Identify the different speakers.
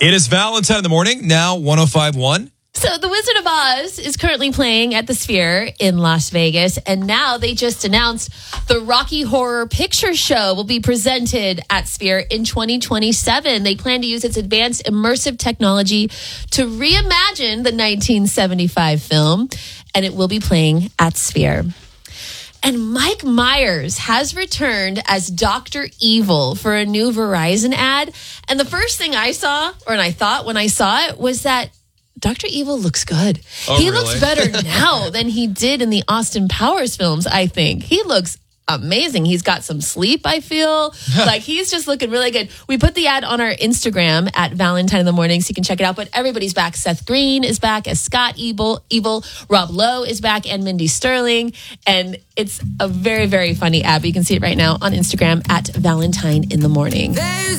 Speaker 1: It is Valentine in the morning, now 105.1.
Speaker 2: So The Wizard of Oz is currently playing at the Sphere in Las Vegas. And now they just announced the Rocky Horror Picture Show will be presented at Sphere in 2027. They plan to use its advanced immersive technology to reimagine the 1975 film. And it will be playing at Sphere. And Mike Myers has returned as Dr. Evil for a new Verizon ad. And the first thing I saw, or I thought when I saw it, was that Dr. Evil looks good. He
Speaker 1: really?
Speaker 2: looks better now than he did in the Austin Powers films, I think. He looks amazing. He's got some sleep, I feel. Like, he's just looking really good. We put the ad on our Instagram at Valentine in the Morning, so you can check it out. But everybody's back. Seth Green is back as Scott Evil. Rob Lowe is back, and Mindy Sterling. And it's a very, very funny ad. You can see it right now on Instagram at Valentine in the Morning.
Speaker 3: There's